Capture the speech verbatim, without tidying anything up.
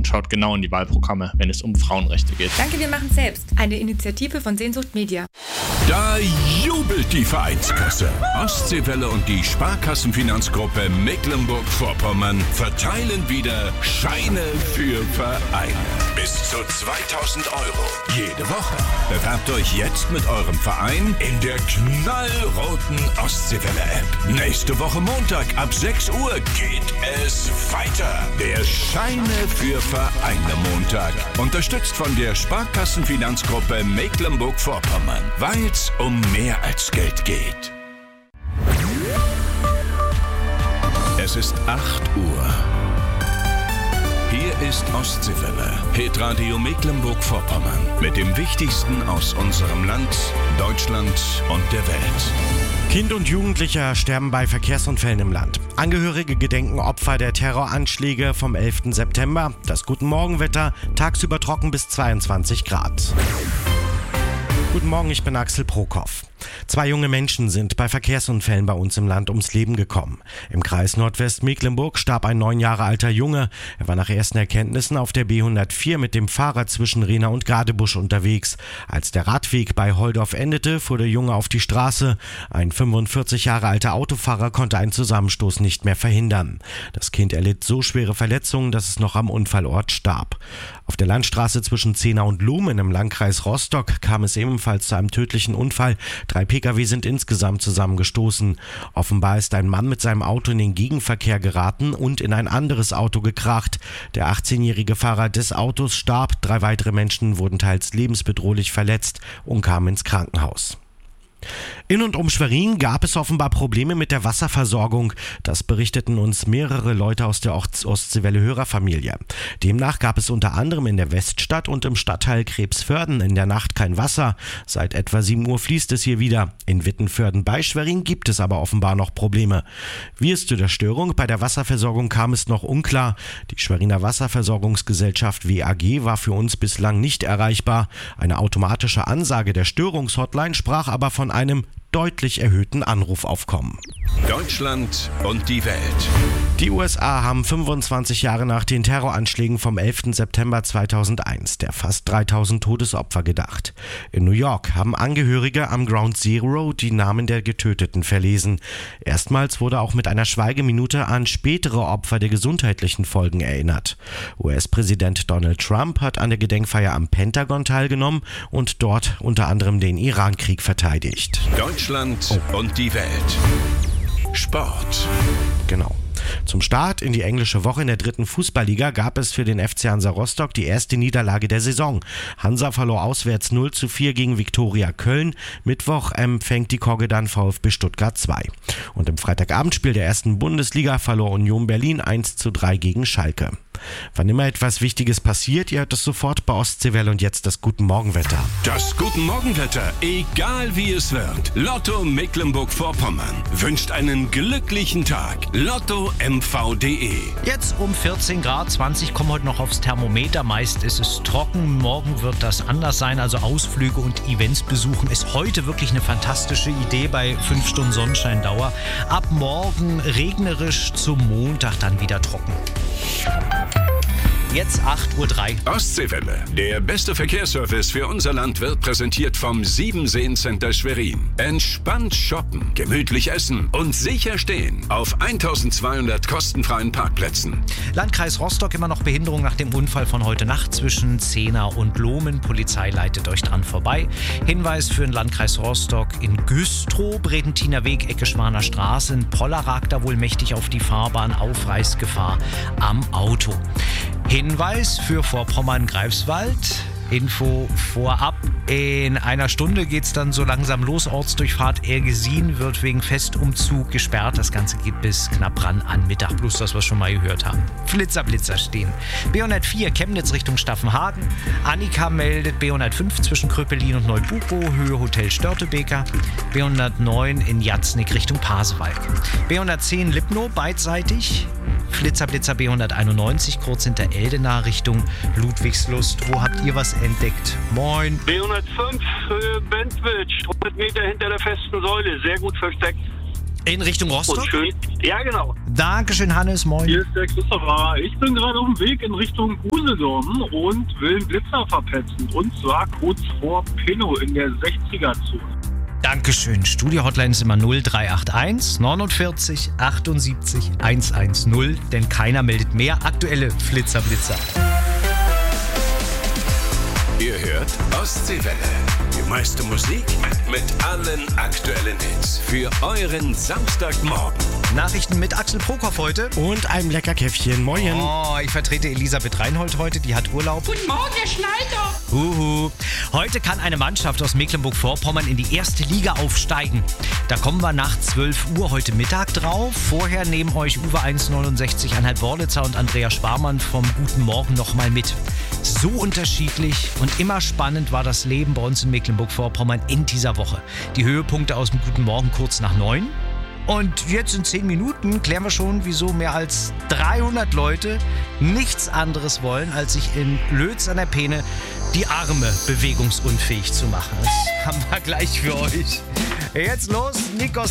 und schaut genau in die Wahlprogramme, wenn es um Frauenrechte geht. Danke, wir machen selbst. Eine Initiative von Sehnsucht Media. Da jubelt die Vereinskasse. Ostseewelle und die Sparkassenfinanzgruppe Mecklenburg-Vorpommern verteilen wieder Scheine für Vereine. Bis zu zweitausend Euro jede Woche. Bewerbt euch jetzt mit eurem Verein in der knallroten Ostseewelle-App. Nächste Woche Montag ab sechs Uhr geht es weiter. Der Scheine für Vereine Montag. Unterstützt von der Sparkassenfinanzgruppe Mecklenburg-Vorpommern. Weil es um mehr als Geld geht. Es ist acht Uhr. Hier ist Ostseewelle, Hitradio Mecklenburg-Vorpommern. Mit dem Wichtigsten aus unserem Land, Deutschland und der Welt. Kind und Jugendliche sterben bei Verkehrsunfällen im Land. Angehörige gedenken Opfer der Terroranschläge vom elften September. Das Guten Morgenwetter, tagsüber trocken bis zweiundzwanzig Grad. Guten Morgen, ich bin Axel Prokop. Zwei junge Menschen sind bei Verkehrsunfällen bei uns im Land ums Leben gekommen. Im Kreis Nordwestmecklenburg starb ein neun Jahre alter Junge. Er war nach ersten Erkenntnissen auf der B hundertvier mit dem Fahrrad zwischen Rehna und Gadebusch unterwegs. Als der Radweg bei Holdorf endete, fuhr der Junge auf die Straße. Ein fünfundvierzig Jahre alter Autofahrer konnte einen Zusammenstoß nicht mehr verhindern. Das Kind erlitt so schwere Verletzungen, dass es noch am Unfallort starb. Auf der Landstraße zwischen Zehna und Lumen im Landkreis Rostock kam es ebenfalls zu einem tödlichen Unfall. Drei Pkw sind insgesamt zusammengestoßen. Offenbar ist ein Mann mit seinem Auto in den Gegenverkehr geraten und in ein anderes Auto gekracht. Der achtzehnjährige Fahrer des Autos starb. Drei weitere Menschen wurden teils lebensbedrohlich verletzt und kamen ins Krankenhaus. In und um Schwerin gab es offenbar Probleme mit der Wasserversorgung. Das berichteten uns mehrere Leute aus der Ostseewelle-Hörerfamilie. Demnach gab es unter anderem in der Weststadt und im Stadtteil Krebsvörden in der Nacht kein Wasser. Seit etwa sieben Uhr fließt es hier wieder. In Wittenvörden bei Schwerin gibt es aber offenbar noch Probleme. Wie es zu der Störung bei der Wasserversorgung kam, ist noch unklar. Die Schweriner Wasserversorgungsgesellschaft W A G war für uns bislang nicht erreichbar. Eine automatische Ansage der Störungshotline sprach aber von einem deutlich erhöhten Anrufaufkommen. Deutschland und die Welt. Die U S A haben fünfundzwanzig Jahre nach den Terroranschlägen vom elften September zweitausendeins der fast dreitausend Todesopfer gedacht. In New York haben Angehörige am Ground Zero die Namen der Getöteten verlesen. Erstmals wurde auch mit einer Schweigeminute an spätere Opfer der gesundheitlichen Folgen erinnert. U S-Präsident Donald Trump hat an der Gedenkfeier am Pentagon teilgenommen und dort unter anderem den Irankrieg verteidigt. Deutschland oh. und die Welt. Sport. Genau. Zum Start in die englische Woche in der dritten Fußballliga gab es für den F C Hansa Rostock die erste Niederlage der Saison. Hansa verlor auswärts null zu vier gegen Viktoria Köln. Mittwoch empfängt die Kogge dann VfB Stuttgart zwei. Und im Freitagabendspiel der ersten Bundesliga verlor Union Berlin eins zu drei gegen Schalke. Wann immer etwas Wichtiges passiert, ihr hört es sofort bei Ostseewelle und jetzt das Guten Morgenwetter. Das Guten Morgenwetter, egal wie es wird. Lotto Mecklenburg-Vorpommern wünscht einen glücklichen Tag. Lotto M V punkt de. Jetzt um vierzehn Grad, zwanzig kommen heute noch aufs Thermometer. Meist ist es trocken, morgen wird das anders sein. Also Ausflüge und Events besuchen ist heute wirklich eine fantastische Idee bei fünf Stunden Sonnenscheindauer. Ab morgen regnerisch, zum Montag dann wieder trocken. Jetzt acht Uhr drei. Ostseewelle. Der beste Verkehrsservice für unser Land wird präsentiert vom Siebenseen-Center Schwerin. Entspannt shoppen, gemütlich essen und sicher stehen auf eintausendzweihundert kostenfreien Parkplätzen. Landkreis Rostock immer noch Behinderung nach dem Unfall von heute Nacht zwischen Zehna und Lohmen. Polizei leitet euch dran vorbei. Hinweis für den Landkreis Rostock: in Güstrow, Bredentiner Weg, Ecke Schwaner Straße. Ein Poller ragt da wohl mächtig auf die Fahrbahn. Aufreißgefahr am Auto. Hinweis für Vorpommern-Greifswald. Info vorab. In einer Stunde geht es dann so langsam los. Ortsdurchfahrt Ergesien wird wegen Festumzug gesperrt. Das Ganze geht bis knapp ran an Mittag. Bloß, dass wir es schon mal gehört haben. Flitzer, Blitzer stehen. B hundertvier Chemnitz Richtung Staffenhagen. Annika meldet B hundertfünf zwischen Kröpelin und Neubuchow, Höhe Hotel Störtebeker. B hundertneun in Jatznick Richtung Pasewalk. B hundertzehn Lipnow beidseitig. Flitzer, Blitzer B hunderteinundneunzig kurz hinter Eldena Richtung Ludwigslust. Wo habt ihr was entdeckt? Moin. B hundertfünf, Höhe Bentwitsch, hundert Meter hinter der festen Säule, sehr gut versteckt. In Richtung Rostock? Und schön. Ja, genau. Dankeschön, Hannes. Moin. Hier ist der Christopher. Ich bin gerade auf dem Weg in Richtung Usedom und will einen Blitzer verpetzen. Und zwar kurz vor Pinnow in der sechziger-Zone. Dankeschön. Studio-Hotline ist immer null drei acht eins neunundvierzig achtundsiebzig hundertzehn, denn keiner meldet mehr aktuelle Flitzer-Blitzer. Ihr hört Ostseewelle. Die meiste Musik mit allen aktuellen Hits für euren Samstagmorgen. Nachrichten mit Axel Prokop heute. Und einem lecker Käffchen. Moin. Oh, ich vertrete Elisabeth Reinhold heute, die hat Urlaub. Guten Morgen, Herr Schneider. Huhu. Heute kann eine Mannschaft aus Mecklenburg-Vorpommern in die erste Liga aufsteigen. Da kommen wir nach zwölf Uhr heute Mittag drauf. Vorher nehmen euch Uwe eins neunundsechzig Komma fünf Worlitzer und Andreas Sparmann vom Guten Morgen nochmal mit. So unterschiedlich und immer spannend war das Leben bei uns in Mecklenburg-Vorpommern in dieser Woche. Die Höhepunkte aus dem Guten Morgen kurz nach neun. Und jetzt in zehn Minuten klären wir schon, wieso mehr als dreihundert Leute nichts anderes wollen, als sich in Lötz an der Peene die Arme bewegungsunfähig zu machen. Das haben wir gleich für euch. Jetzt los, Nikos